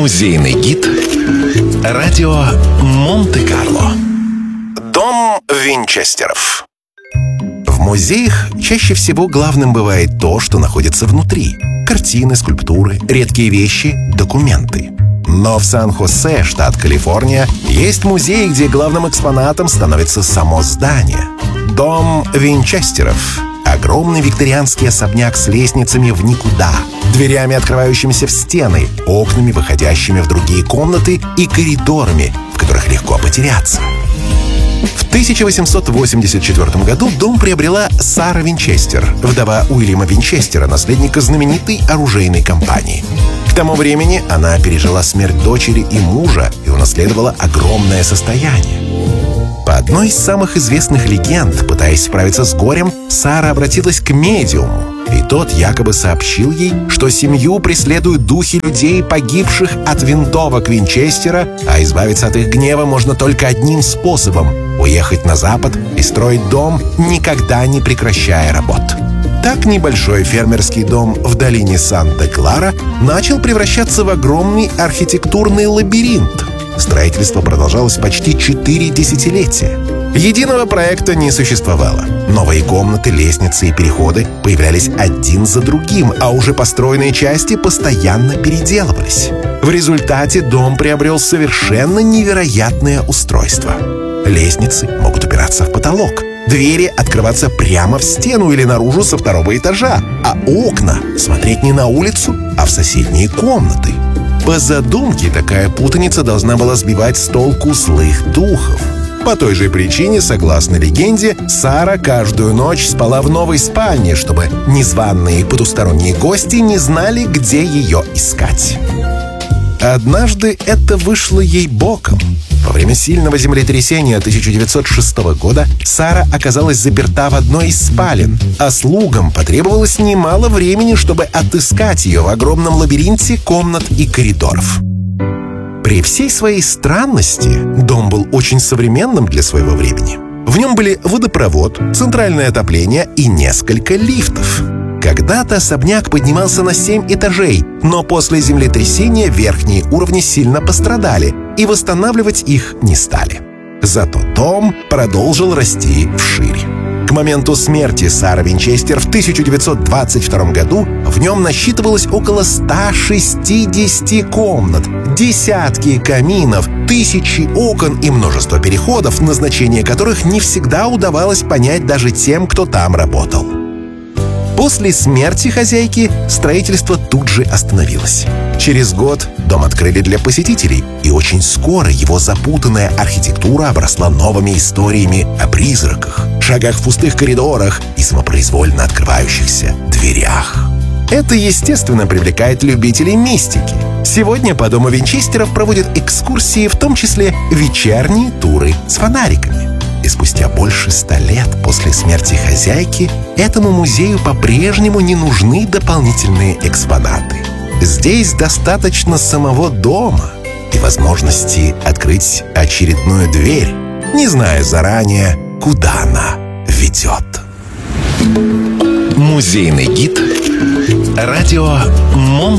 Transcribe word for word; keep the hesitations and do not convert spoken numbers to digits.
Музейный гид радио Монте-Карло. Дом Винчестеров. В музеях чаще всего главным бывает то, что находится внутри. Картины, скульптуры, редкие вещи, документы. Но в Сан-Хосе, штат Калифорния, есть музей, где главным экспонатом становится само здание. Дом Винчестеров. Огромный викторианский особняк с лестницами в никуда, дверями, открывающимися в стены, окнами, выходящими в другие комнаты, и коридорами, в которых легко потеряться. В тысяча восемьсот восемьдесят четвёртом году дом приобрела Сара Винчестер, вдова Уильяма Винчестера, наследника знаменитой оружейной компании. К тому времени она пережила смерть дочери и мужа и унаследовала огромное состояние. По одной из самых известных легенд, пытаясь справиться с горем, Сара обратилась к медиуму, и тот якобы сообщил ей, что семью преследуют духи людей, погибших от винтовок Винчестера, а избавиться от их гнева можно только одним способом — уехать на запад и строить дом, никогда не прекращая работ. Так небольшой фермерский дом в долине Санта-Клара начал превращаться в огромный архитектурный лабиринт. Строительство продолжалось почти четыре десятилетия. Единого проекта не существовало. Новые комнаты, лестницы и переходы появлялись один за другим, а уже построенные части постоянно переделывались. В результате дом приобрел совершенно невероятное устройство. Лестницы могут упираться в потолок, двери открываться прямо в стену или наружу со второго этажа, а окна смотреть не на улицу, а в соседние комнаты. По задумке, такая путаница должна была сбивать с толку злых духов. По той же причине, согласно легенде, Сара каждую ночь спала в новой спальне, чтобы незваные потусторонние гости не знали, где ее искать. Однажды это вышло ей боком. Во время сильного землетрясения тысяча девятьсот шестого года Сара оказалась заперта в одной из спален, а слугам потребовалось немало времени, чтобы отыскать ее в огромном лабиринте комнат и коридоров. При всей своей странности дом был очень современным для своего времени. В нем были водопровод, центральное отопление и несколько лифтов. Когда-то особняк поднимался на семь этажей, но после землетрясения верхние уровни сильно пострадали, и восстанавливать их не стали. Зато дом продолжил расти вширь. К моменту смерти Сары Винчестер в тысяча девятьсот двадцать втором году в нем насчитывалось около ста шестидесяти комнат, десятки каминов, тысячи окон и множество переходов, назначение которых не всегда удавалось понять даже тем, кто там работал. После смерти хозяйки строительство тут же остановилось. Через год дом открыли для посетителей, и очень скоро его запутанная архитектура обросла новыми историями о призраках, шагах в пустых коридорах и самопроизвольно открывающихся дверях. Это, естественно, привлекает любителей мистики. Сегодня по дому Винчестеров проводят экскурсии, в том числе вечерние туры с фонариками. И спустя больше ста лет после смерти хозяйки этому музею по-прежнему не нужны дополнительные экспонаты. Здесь достаточно самого дома и возможности открыть очередную дверь, не зная заранее, куда она ведет. Музейный гид радио Монте-Карло.